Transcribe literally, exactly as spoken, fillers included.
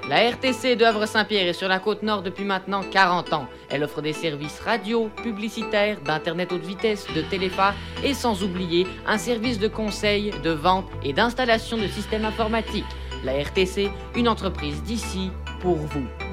La R T C de Havre-Saint-Pierre est sur la côte nord depuis maintenant quarante ans. Elle offre des services radio, publicitaires, d'internet haute vitesse, de téléphone et sans oublier un service de conseil, de vente et d'installation de systèmes informatiques. La R T C, une entreprise d'ici pour vous.